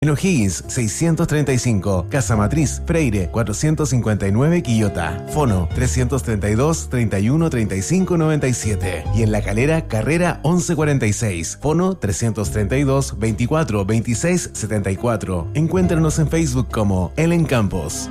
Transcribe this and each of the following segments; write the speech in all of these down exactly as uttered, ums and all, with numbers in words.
En O'Higgins seiscientos treinta y cinco, Casa Matriz, Freire cuatrocientos cincuenta y nueve, Quillota, Fono trescientos treinta y dos, treinta y uno, treinta y cinco, noventa y siete y en La Calera, Carrera once cuarenta y seis, Fono trescientos treinta y dos, veinticuatro, veintiséis, setenta y cuatro. Encuéntranos en Facebook como Elen Campos.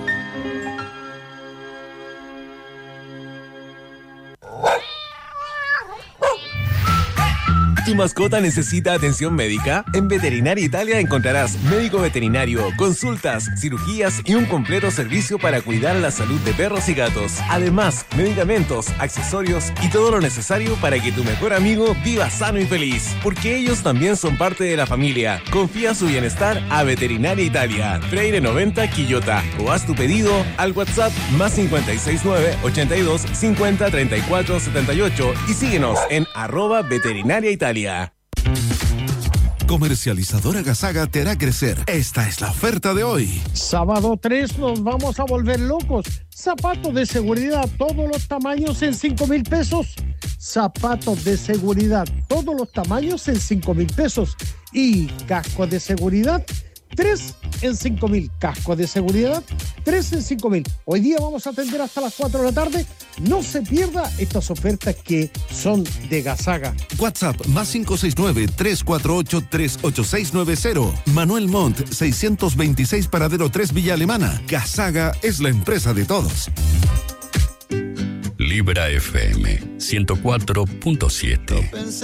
¿Tu mascota necesita atención médica? En Veterinaria Italia encontrarás médico veterinario, consultas, cirugías y un completo servicio para cuidar la salud de perros y gatos. Además, medicamentos, accesorios y todo lo necesario para que tu mejor amigo viva sano y feliz. Porque ellos también son parte de la familia. Confía su bienestar a Veterinaria Italia, Freire noventa, Quillota. O haz tu pedido al WhatsApp más cinco seis nueve, ochenta y dos, cincuenta, treinta y cuatro, setenta y ocho y síguenos en arroba Veterinaria Italia. Comercializadora Gasaga te hará crecer. Esta es la oferta de hoy. Sábado tres nos vamos a volver locos. Zapatos de seguridad, todos los tamaños en cinco mil pesos. Zapatos de seguridad, todos los tamaños en cinco mil pesos. Y cascos de seguridad, tres en cinco mil. Cascos de seguridad, tres en cinco mil. Hoy día vamos a atender hasta las cuatro de la tarde. No se pierda estas ofertas que son de Gasaga. WhatsApp más cinco seis nueve, tres cuatro ocho, tres ocho seis nueve cero. Manuel Montt, seiscientos veintiséis, Paradero tres, Villa Alemana. Gasaga es la empresa de todos. Libra F M ciento cuatro punto siete.